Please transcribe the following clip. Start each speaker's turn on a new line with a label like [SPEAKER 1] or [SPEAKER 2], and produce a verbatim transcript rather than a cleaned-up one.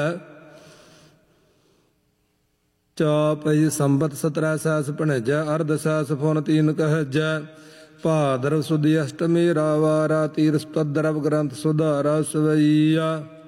[SPEAKER 1] ਚੌਪਈ ਸੰਬਤ ਸਤਰੈ cess ਭਣੇਜੈ ਅਰਧ cess phone ਤੀਨ ਕਹਿਜੈ ਭਾਦਰਵ ਸੁਦੀ ਅਸ਼ਟਮੀ ਰਾਵਾਰਾ ਤੀਰ ਸਤਦਰਵ ਗ੍ਰੰਥ ਸੁਧਾਰਾ ਸਵਈਆ